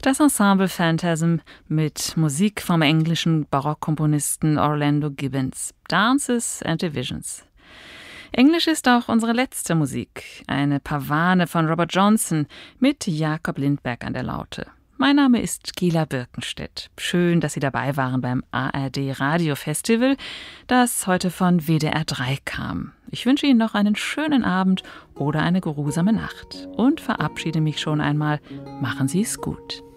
Das Ensemble Phantasm mit Musik vom englischen Barockkomponisten Orlando Gibbons, Dances and Divisions. Englisch ist auch unsere letzte Musik, eine Pavane von Robert Johnson mit Jakob Lindberg an der Laute. Mein Name ist Gila Birkenstedt. Schön, dass Sie dabei waren beim ARD Radio Festival, das heute von WDR 3 kam. Ich wünsche Ihnen noch einen schönen Abend oder eine geruhsame Nacht und verabschiede mich schon einmal. Machen Sie es gut.